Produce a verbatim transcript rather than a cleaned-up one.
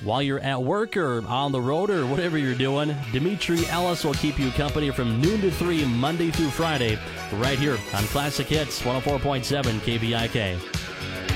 While you're at work or on the road or whatever you're doing, Dimitri Ellis will keep you company from noon to three Monday through Friday right here on Classic Hits one oh four point seven K V I K.